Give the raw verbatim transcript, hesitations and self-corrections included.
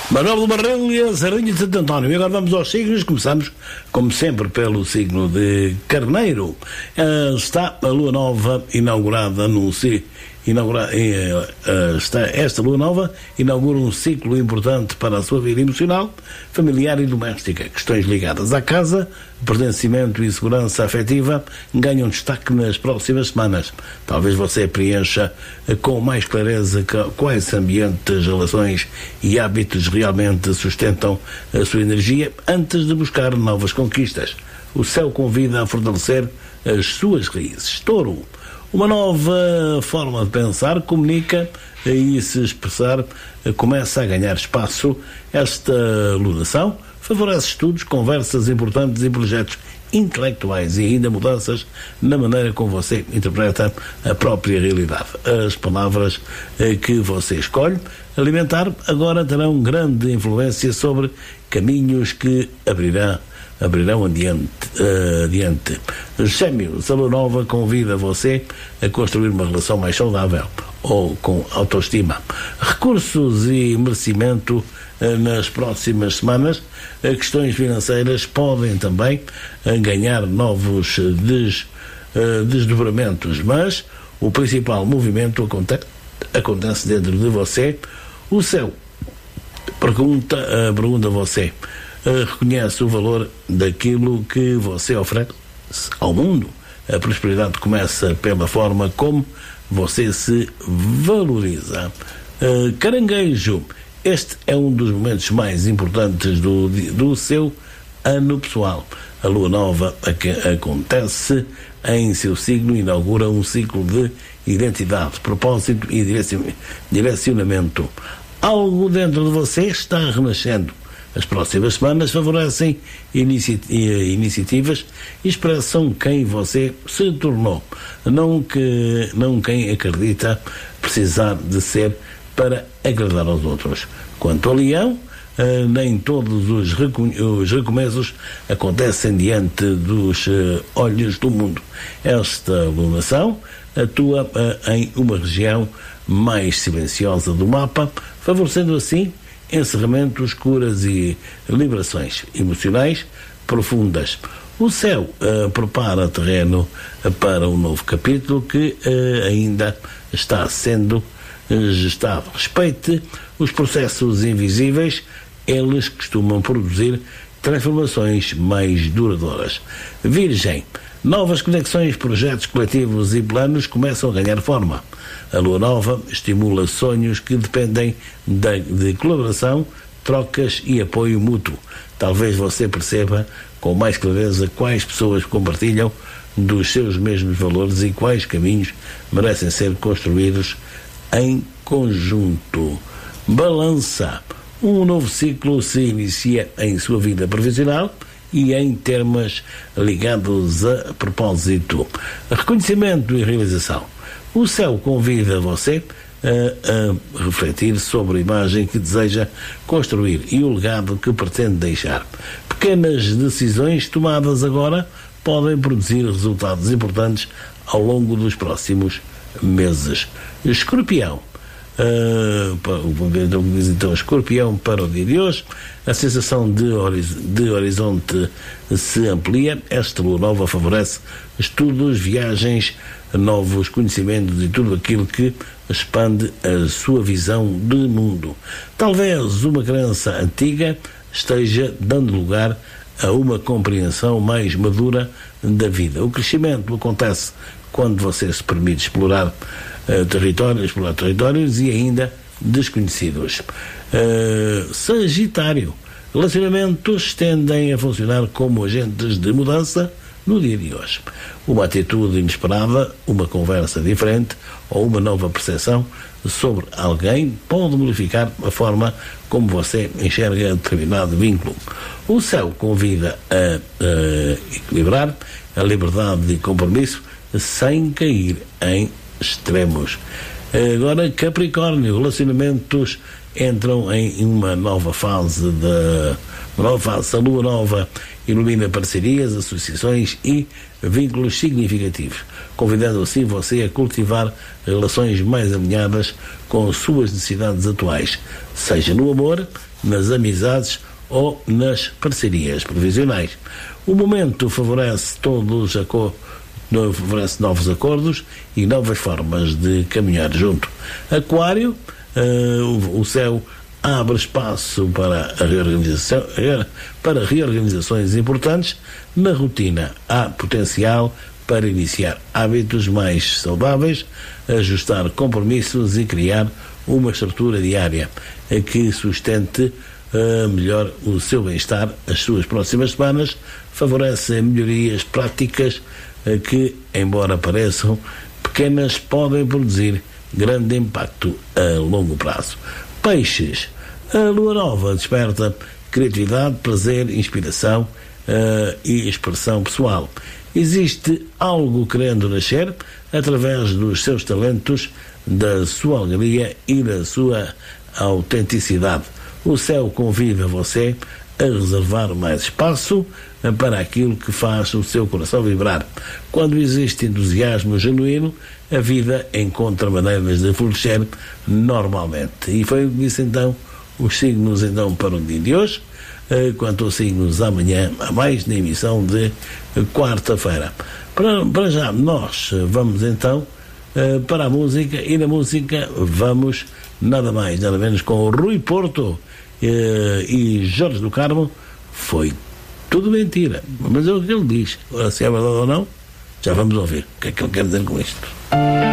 Manuel do Barril e a Sardinha de Santo António. E agora vamos aos signos. Começamos, como sempre, pelo signo de Carneiro. Uh, está a lua nova inaugurada no inaugura, uh, uh, está esta lua nova inaugura um ciclo importante para a sua vida emocional, familiar e doméstica. Questões ligadas à casa, pertencimento e segurança afetiva ganham destaque nas próximas semanas. Talvez você preencha uh, com mais clareza que, quais ambientes, relações e hábitos realmente sustentam a sua energia antes de buscar novas conquistas. O céu convida a fortalecer as suas raízes. Touro. Uma nova forma de pensar, comunica e se expressar começa a ganhar espaço. Esta lunação favorece estudos, conversas importantes e projetos intelectuais e ainda mudanças na maneira como você interpreta a própria realidade. As palavras que você escolhe alimentar agora terão grande influência sobre caminhos que abrirão abrirão adiante, uh, adiante. Gêmeos, a lua nova convida você a construir uma relação mais saudável ou com autoestima. Recursos e merecimento uh, nas próximas semanas. Uh, questões financeiras podem também uh, ganhar novos des, uh, desdobramentos, mas o principal movimento acontece, acontece dentro de você. O céu pergunta, uh, pergunta a você Uh, reconhece o valor daquilo que você oferece ao mundo. A prosperidade começa pela forma como você se valoriza. Uh, caranguejo, este é um dos momentos mais importantes do, do seu ano pessoal. A lua nova que acontece em seu signo inaugura um ciclo de identidade, propósito e direcionamento. Algo dentro de você está renascendo. As próximas semanas favorecem inici- iniciativas e expressam quem você se tornou, não, que, não quem acredita precisar de ser para agradar aos outros. Quanto ao Leão, uh, nem todos os, recon- os recomeços acontecem diante dos uh, olhos do mundo. Esta lunação atua uh, em uma região mais silenciosa do mapa, favorecendo assim encerramentos, curas e liberações emocionais profundas. O céu uh, prepara terreno uh, para um novo capítulo que uh, ainda está sendo uh, gestado. Respeite os processos invisíveis, eles costumam produzir transformações mais duradouras. Virgem, novas conexões, projetos coletivos e planos começam a ganhar forma. A lua nova estimula sonhos que dependem de, de colaboração, trocas e apoio mútuo. Talvez você perceba com mais clareza quais pessoas compartilham dos seus mesmos valores e quais caminhos merecem ser construídos em conjunto. Balança. Um novo ciclo se inicia em sua vida profissional e em termos ligados a propósito, reconhecimento e realização. O céu convida você a, a refletir sobre a imagem que deseja construir e o legado que pretende deixar. Pequenas decisões tomadas agora podem produzir resultados importantes ao longo dos próximos meses. Escorpião. Uh, vamos ver então o que diz então Escorpião para o dia de hoje. A sensação de, horiz- de horizonte se amplia. Esta lua nova favorece estudos, viagens, novos conhecimentos e tudo aquilo que expande a sua visão de mundo. Talvez uma crença antiga esteja dando lugar a uma compreensão mais madura da vida. O crescimento acontece quando você se permite explorar Uh, territórios, explorar territórios e ainda desconhecidos. Uh, Sagitário. Relacionamentos tendem a funcionar como agentes de mudança no dia de hoje. Uma atitude inesperada, uma conversa diferente ou uma nova percepção sobre alguém pode modificar a forma como você enxerga determinado vínculo. O céu convida a, a equilibrar a liberdade de compromisso sem cair em extremos. Agora, Capricórnio, relacionamentos entram em uma nova fase da uma nova fase. A lua nova ilumina parcerias, associações e vínculos significativos, convidando assim você a cultivar relações mais alinhadas com suas necessidades atuais, seja no amor, nas amizades ou nas parcerias profissionais. O momento favorece todos a co favorece novos acordos e novas formas de caminhar junto. Aquário, uh, o, o céu abre espaço para a reorganização, para reorganizações importantes. Na rotina há potencial para iniciar hábitos mais saudáveis, ajustar compromissos e criar uma estrutura diária que sustente uh, melhor o seu bem-estar. As suas próximas semanas favorecem melhorias práticas uh, que, embora pareçam pequenas, podem produzir grande impacto a longo prazo. Peixes, a lua nova desperta criatividade, prazer, inspiração uh, e expressão pessoal. Existe algo querendo nascer através dos seus talentos, da sua alegria e da sua autenticidade. O céu convida você a reservar mais espaço para aquilo que faz o seu coração vibrar. Quando existe entusiasmo genuíno, a vida encontra maneiras de florescer normalmente. E foi o que disse então os signos então para o dia de hoje. Quanto aos signos, amanhã há mais na emissão de quarta-feira. Para, para já, nós vamos então para a música, e na música vamos nada mais, nada menos com o Rui Porto e Jorge do Carmo. Foi tudo mentira, mas é o que ele diz. Ora, se é verdade ou não, já vamos ouvir o que é que ele quer dizer com isto.